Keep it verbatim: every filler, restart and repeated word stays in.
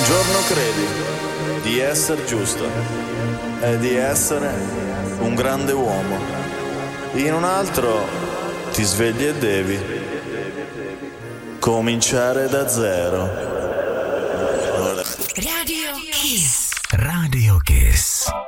giorno credi di essere giusto e di essere un grande uomo, in un altro ti svegli e devi cominciare da zero.